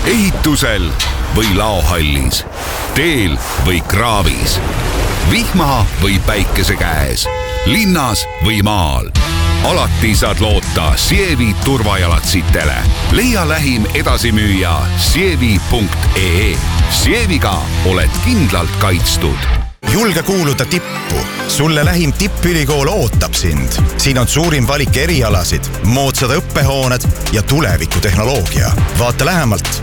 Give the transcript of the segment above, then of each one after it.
ehitusel või laohallis, teel või kraavis, vihma või päikese käes, linnas või maal. Alati saad loota Sievi turvajalatsitele. Leia lähim edasimüüja sievi.ee. Sieviga oled kindlalt kaitstud. Julge kuuluda tippu. Sulle lähim tippülikool ootab sind. Siin on suurim valik erialasid, moodsad õppehooned ja tulevikutehnoloogia. Vaata lähemalt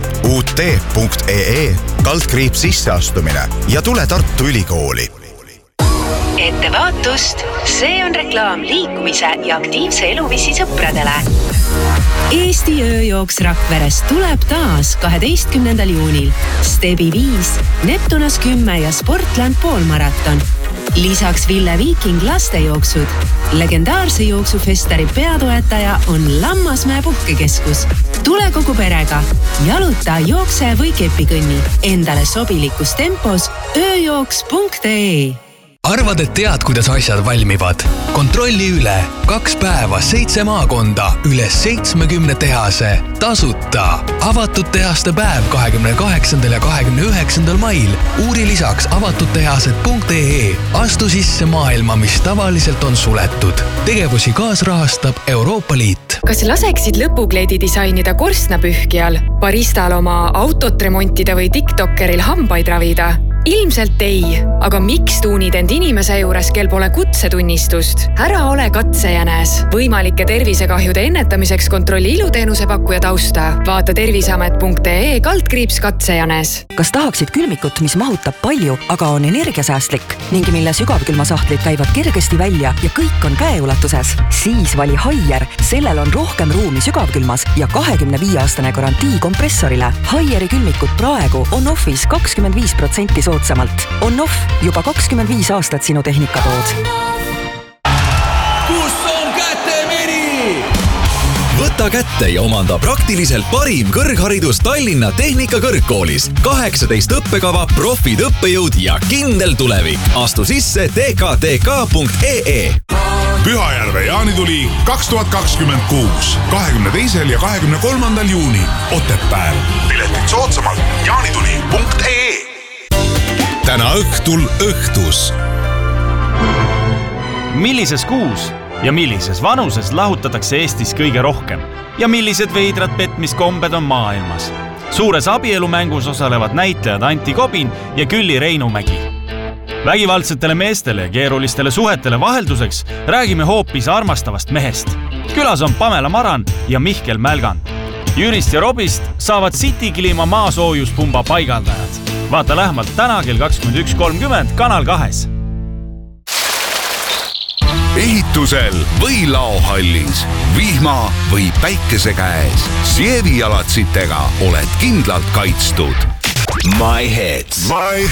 ut.ee/sisseastumine ja tule Tartu Ülikooli. Ettevaatust, see on reklaam liikumise ja aktiivse eluviisi sõpradele. Eesti ööjooks Rakverest tuleb taas 12. juunil. Stebi 5, Neptunas 10 ja Sportland poolmaraton. Lisaks Ville Viiking lastejooksud. Legendaarse jooksufestari peatoetaja on Lammasmäe puhkekeskus. Tule kogu perega. Jaluta, jookse või kepikõnni. Endale sobilikus tempos ööjooks.ee. Arvad, et tead, kuidas asjad valmivad? Kontrolli üle. 2 päeva, 7 maakonda, üle 70 tehase. Tasuta. Avatud tehaste päev 28. ja 29. mail. Uuri lisaks avatudtehased.ee. Astu sisse maailma, mis tavaliselt on suletud. Tegevusi kaasrahastab Euroopa Liit. Kas laseksid lõpukleedi disainida korstnapühkijal, baristal oma autot remontida või TikTokeril hambaid ravida? Ilmselt ei, aga miks tuunid end inimese juures, kel pole kutsetunnistust? Ära ole katsejänes. Võimalike tervisekahjude ennetamiseks kontrolli iluteenuse pakkuja tausta. Vaata terviseamet.ee/katsejänes. Kas tahaksid külmikut, mis mahutab palju, aga on energiasäästlik ning mille sügavkülmasahtlid käivad kergesti välja ja kõik on käeulatuses? Siis vali Haier. Sellel on rohkem ruumi sügavkülmas ja 25-aastane garantii kompressorile. Haieri külmikut praegu on offis 25% soodsamalt. On off juba 25 aastat sinu tehnikatood. Kus on kätemeri? Võta kätte ja omanda praktiliselt parim kõrgharidus Tallinna Tehnikakõrgkoolis. 18 õppekava, profid õppejõud ja kindel tulevik. Astu sisse tktk.ee. Pühajärve jaanituli 2026. 22. ja 23. juunil Otepääl. Piletid soodsamalt jaanituli.ee. Täna õhtul õhtus. Millises kuus ja millises vanuses lahutatakse Eestis kõige rohkem? Ja millised veidrad petmiskombed on maailmas? Suures abielumängus osalevad näitlejad Antti Kobin ja Külli Reinumägi. Vägivaldsetele meestele ja keerulistele suhetele vahelduseks räägime hoopis armastavast mehest. Külas on Pamela Maran ja Mihkel Mälgand. Jürist ja Robist saavad City Klima maasoojuspumba paigaldajad. Vaata lähemalt täna kell 21.30 Kanal 2. Ehitusel või laohallis, vihma või päikese käes. Sievi jalatsitega oled kindlalt kaitstud. My Hits.